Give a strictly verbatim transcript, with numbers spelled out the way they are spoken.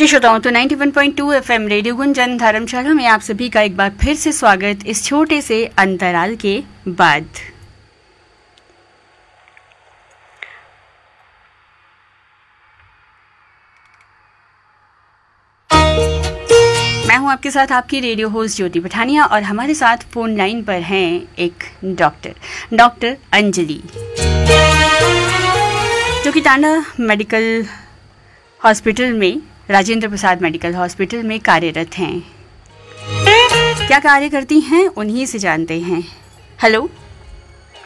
जी श्रोताओं, तो इक्यानवे पॉइंट दो एफएम रेडियो गुंजन धर्मशाला में आप सभी का एक बार फिर से स्वागत इस छोटे से अंतराल के बाद। मैं हूं आपके साथ आपकी रेडियो होस्ट ज्योति पठानिया और हमारे साथ फोन लाइन पर हैं एक डॉक्टर डॉक्टर अंजलि, जो कि टांडा मेडिकल हॉस्पिटल में, राजेंद्र प्रसाद मेडिकल हॉस्पिटल में कार्यरत हैं। क्या कार्य करती हैं उन्हीं से जानते हैं। हेलो